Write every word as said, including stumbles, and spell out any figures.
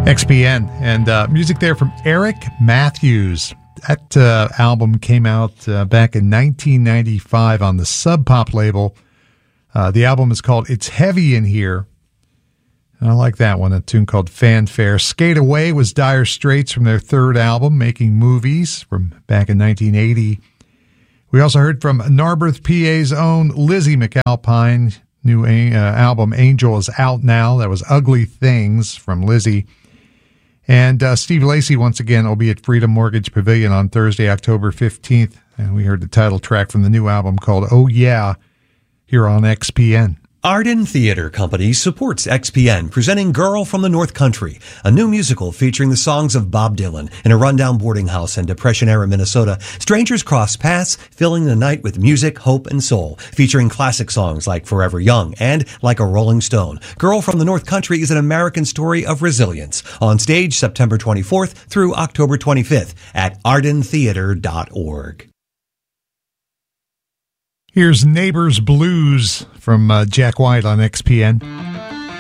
X P N, and uh, music there from Eric Matthews. That uh, album came out uh, back in nineteen ninety-five on the Sub Pop label. Uh, the album is called It's Heavy in Here. I like that one, a tune called Fanfare. Skate Away was Dire Straits from their third album, Making Movies, from back in nineteen eighty. We also heard from Narberth, P A's own Lizzie McAlpine. New uh, album, Angel, is out now. That was Ugly Things from Lizzie. And uh, Steve Lacy, once again, will be at Freedom Mortgage Pavilion on Thursday, October fifteenth. And we heard the title track from the new album called Oh Yeah, here on X P N. Arden Theater Company supports X P N, presenting Girl from the North Country, a new musical featuring the songs of Bob Dylan. In a rundown boarding house in Depression-era Minnesota, strangers cross paths, filling the night with music, hope, and soul, featuring classic songs like Forever Young and Like a Rolling Stone. Girl from the North Country is an American story of resilience. On stage September twenty-fourth through October twenty-fifth at arden theater dot org. Here's Neighbors Blues from uh, Jack White on X P N.